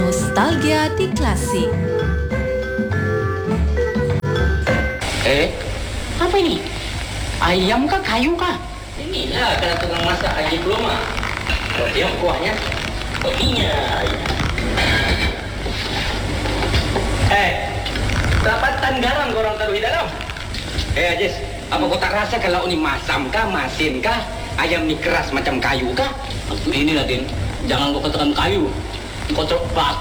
Nostalgia di Klasik. Apa ini? Ayam kah, kayu kah? Inilah kena tukang masak Haji Peloma. Kau tengok kuahnya, kopinya. Dapatan garam korang taruh di dalam. Ajis, apa kau tak rasa kalau ini masam kah, masin kah, ayam ni keras macam kayu kah? Ini lah, Din. Jangan kau katakan kayu. Kau teruk batu.